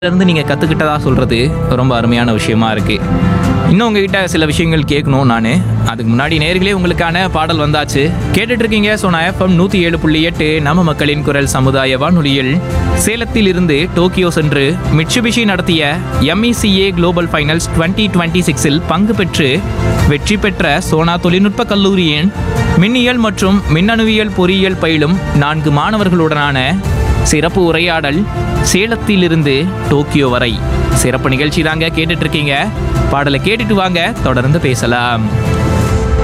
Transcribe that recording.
இருந்து நீங்கள் கற்றுக்கிட்டதா சொல்கிறது ரொம்ப அருமையான விஷயமா இருக்குது. இன்னும் உங்ககிட்ட சில விஷயங்கள் கேட்கணும் நான். அதுக்கு முன்னாடி நேர்களே உங்களுக்கான பாடல் வந்தாச்சு. கேட்டுட்டு இருக்கீங்க சோனா எஃப்எம் 107.8 நம்ம மக்களின் குரல் சமுதாய வானொலியில் சேலத்தில் இருந்து டோக்கியோ சென்று மிட்சுபிஷி நடத்திய MECA குளோபல் ஃபைனல்ஸ் 2026இல் பங்கு பெற்று வெற்றி பெற்ற சோனா தொழில்நுட்ப கல்லூரியின் மின்னியல் மற்றும் மின்னணுவியல் பொறியியல் பயிலும் 4 மாணவர்களுடனான சிறப்பு உரையாடல் சேலத்திலிருந்து டோக்கியோ வரை சிறப்பு நிகழ்ச்சி தாங்க கேட்டுட்டு இருக்கீங்க. பாடலை கேட்டுட்டு வாங்க, தொடர்ந்து பேசலாம்.